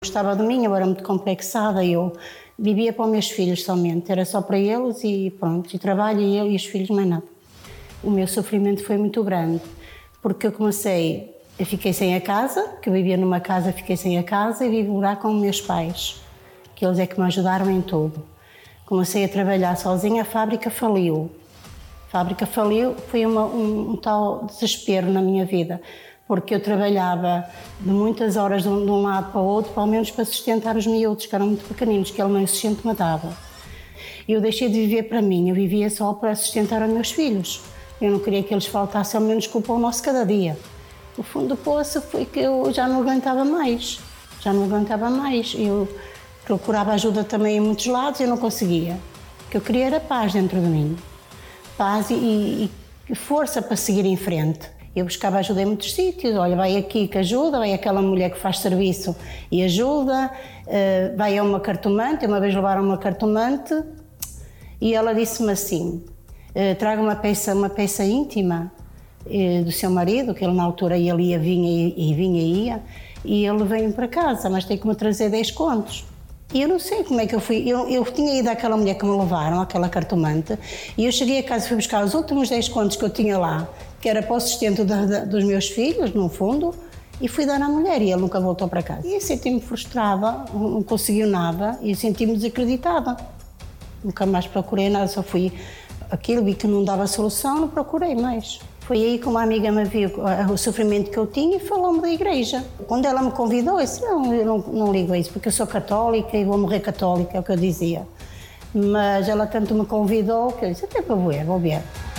Gostava de mim, eu era muito complexada, eu vivia para os meus filhos somente, era só para eles e pronto, e trabalho e eu e os filhos, mais nada. O meu sofrimento foi muito grande, porque eu fiquei sem a casa, que eu vivia numa casa, fiquei sem a casa e vivi morar com meus pais, que eles é que me ajudaram em tudo. Comecei a trabalhar sozinha, a fábrica faliu. Foi um tal desespero na minha vida, porque eu trabalhava de muitas horas de um lado para o outro, pelo menos para sustentar os miúdos, que eram muito pequeninos, que ele meio sustento me dava. Eu deixei de viver para mim, eu vivia só para sustentar os meus filhos. Eu não queria que eles faltassem ao menos com o pão nosso cada dia. O fundo do poço foi que eu já não aguentava mais. Eu procurava ajuda também em muitos lados e eu não conseguia. O que eu queria era paz dentro de mim. Paz e força para seguir em frente. Eu buscava ajuda em muitos sítios, olha, vai aqui que ajuda, vai aquela mulher que faz serviço e ajuda, vai a uma cartomante, uma vez levaram uma cartomante e ela disse-me assim, traga uma peça íntima do seu marido, que ele na altura vinha e ia, e ele veio para casa, mas tem que me trazer 10 contos. E eu não sei como é que eu fui, eu tinha ido àquela mulher que me levaram, àquela cartomante, e eu cheguei a casa e fui buscar os últimos 10 contos que eu tinha lá, que era para o sustento dos meus filhos, no fundo, e fui dar à mulher, e ele nunca voltou para casa. E eu senti-me frustrada, não conseguiu nada, e senti-me desacreditada. Nunca mais procurei nada, só fui aquilo, vi que não dava solução, não procurei mais. Foi aí que uma amiga me viu o sofrimento que eu tinha e falou-me da igreja. Quando ela me convidou, eu disse, eu não ligo a isso, porque eu sou católica e vou morrer católica, é o que eu dizia. Mas ela tanto me convidou que eu disse, até para vou ver.